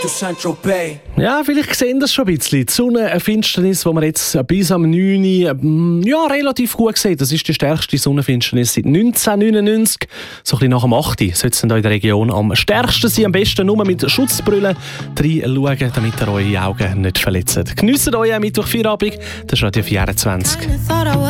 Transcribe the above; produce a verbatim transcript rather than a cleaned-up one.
Ja, vielleicht sehen das schon ein bisschen. Die Sonnenfinsternis, die man jetzt bis am neun Uhr ja, relativ gut sieht. Das ist die stärkste Sonnenfinsternis seit neunzehnhundertneunundneunzig. So ein bisschen nach dem acht Uhr sollte es in der Region am stärksten sein. Am besten nur mit Schutzbrille reinschauen, damit ihr eure Augen nicht verletzt. Geniessen euren Mittwoch Feierabend. Das ist Radio vierundzwanzig.